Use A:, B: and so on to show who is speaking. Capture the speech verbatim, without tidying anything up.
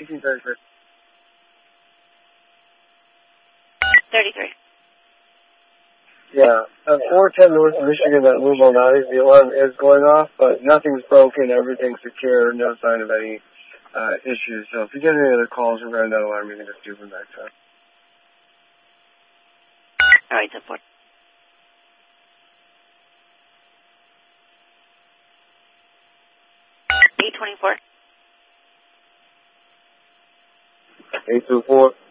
A: eighteen thirty-three.
B: thirty-three.
A: Yeah, uh, four ten North Michigan, that move on that is, the alarm is going off, but nothing's broken, everything's secure, no sign of any uh, issues. So if you get any other calls regarding that alarm, you can just do them back to us.
B: All right, ten four. eight twenty-four.
A: eight two four.